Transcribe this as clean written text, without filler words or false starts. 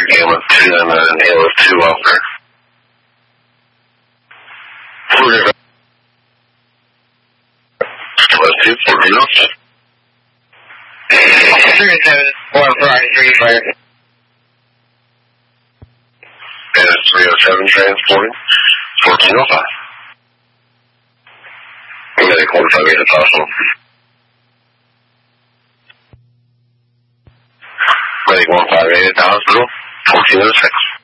Gamma 2 and an Halo 2 officer. Plus 2, 40. 37, Friday, 3 fire. And it's 307 transporting, 1405. Medic 158 at hospital. Medic 158 at the hospital, 1406.